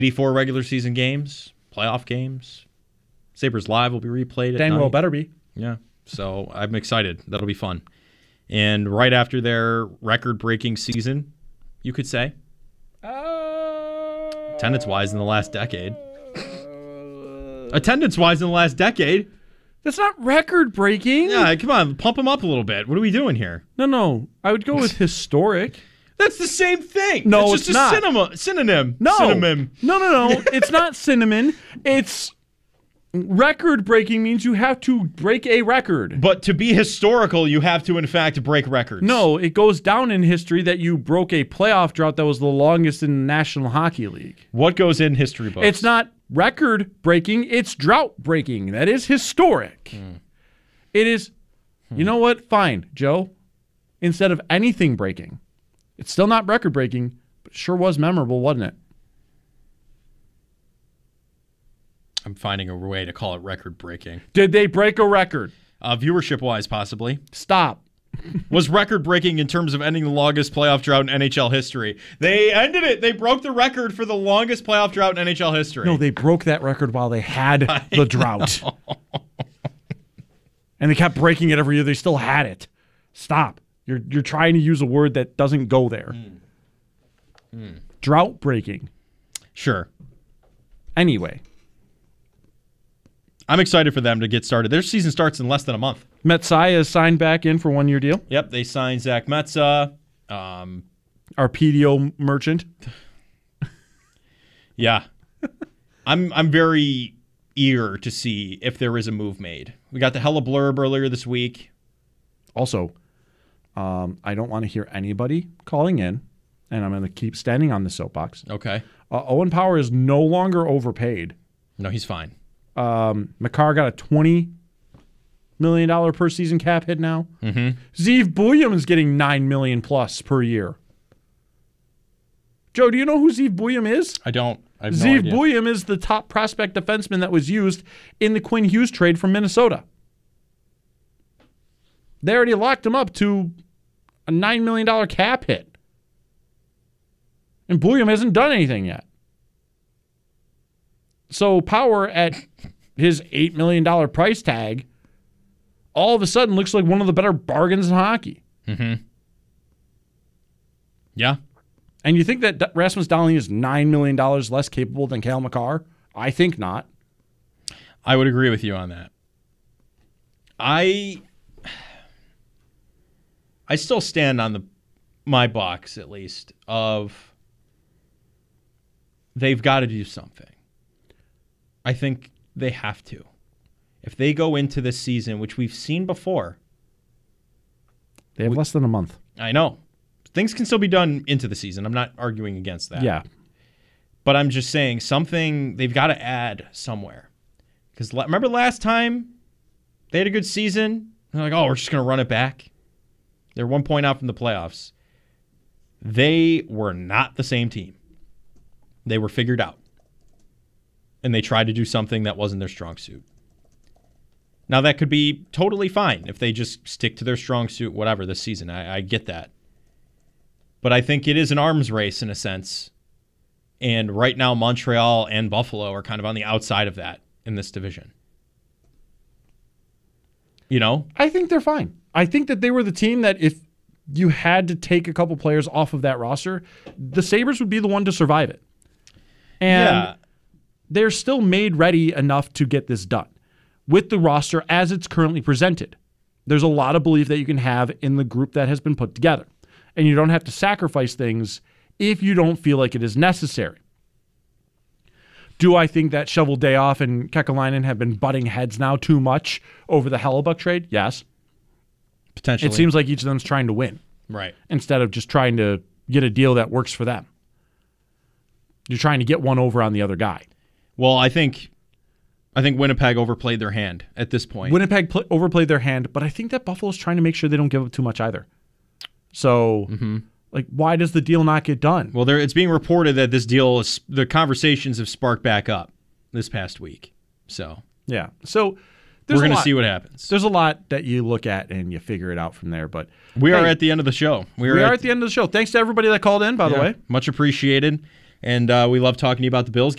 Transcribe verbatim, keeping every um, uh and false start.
eighty-four regular season games, playoff games. Sabres Live will be replayed at Dang night. well better be. Yeah, so I'm excited. That'll be fun. And right after their record-breaking season, you could say, Uh, attendance-wise in the last decade. Attendance-wise in the last decade. That's not record-breaking. Yeah, come on, pump them up a little bit. What are we doing here? No, no. I would go with historic. That's the same thing. No, it's it's just not. a cinema, synonym. No. Synonym. No, no, no. It's not cinnamon. It's record-breaking means you have to break a record. But to be historical, you have to, in fact, break records. No, it goes down in history that you broke a playoff drought that was the longest in the National Hockey League. What goes in history books? It's not record-breaking. It's drought-breaking. That is historic. Hmm. It is, you know what? Fine, Joe. Instead of anything breaking. It's still not record-breaking, but it sure was memorable, wasn't it? I'm finding a way to call it record-breaking. Did they break a record? Uh, viewership-wise, possibly. Stop. Was record-breaking in terms of ending the longest playoff drought in N H L history. They ended it. They broke the record for the longest playoff drought in N H L history. No, they broke that record while they had I the drought. And they kept breaking it every year. They still had it. Stop. You're you're trying to use a word that doesn't go there. Mm. Mm. Drought breaking. Sure. Anyway. I'm excited for them to get started. Their season starts in less than a month. Metsai is signed back in for one year deal. Yep, they signed Zach Metza. Um, Our P D O merchant. Yeah. I'm I'm very eager to see if there is a move made. We got the hella blurb earlier this week. Also, um, I don't want to hear anybody calling in, and I'm going to keep standing on the soapbox. Okay. Uh, Owen Power is no longer overpaid. No, he's fine. Um, Makar got a twenty million dollars per season cap hit now. Mm-hmm. Zeev Bouillon is getting nine million dollars plus per year. Joe, do you know who Zeev Bouillon is? I don't. I have no Zeev idea. Bouillon is the top prospect defenseman that was used in the Quinn Hughes trade from Minnesota. They already locked him up to a nine million dollars cap hit. And Bouillon hasn't done anything yet. So Power at his eight million dollars price tag all of a sudden looks like one of the better bargains in hockey. Mm-hmm. Yeah. And you think that D- Rasmus Dahlin is nine million dollars less capable than Cale Makar? I think not. I would agree with you on that. I I still stand on the my box, at least, of they've got to do something. I think they have to. If they go into this season, which we've seen before. They have we, less than a month. I know. Things can still be done into the season. I'm not arguing against that. Yeah. But I'm just saying something they've got to add somewhere. Because remember last time they had a good season? They're like, oh, we're just going to run it back. They're one point out from the playoffs. They were not the same team. They were figured out. And they tried to do something that wasn't their strong suit. Now, that could be totally fine if they just stick to their strong suit, whatever, this season. I, I get that. But I think it is an arms race in a sense. And right now, Montreal and Buffalo are kind of on the outside of that in this division. You know? I think they're fine. I think that they were the team that if you had to take a couple players off of that roster, the Sabres would be the one to survive it. And yeah. they're still made ready enough to get this done with the roster as it's currently presented. There's a lot of belief that you can have in the group that has been put together. And you don't have to sacrifice things if you don't feel like it is necessary. Do I think that Shovel Dayoff and Kekalainen have been butting heads now too much over the Hellebuck trade? Yes. Potentially. It seems like each of them's trying to win. Right. Instead of just trying to get a deal that works for them. You're trying to get one over on the other guy. Well, I think I think Winnipeg overplayed their hand at this point. Winnipeg pl- overplayed their hand, but I think that Buffalo's trying to make sure they don't give up too much either. So, mm-hmm. like, why does the deal not get done? Well, there it's being reported that this deal, is, the conversations have sparked back up this past week. So, yeah. So, we're going to see what happens. There's a lot that you look at and you figure it out from there. But we hey, are at the end of the show. We are, we are at, at the end of the show. Thanks to everybody that called in, by yeah, the way. Much appreciated. And uh, we love talking to you about the Bills.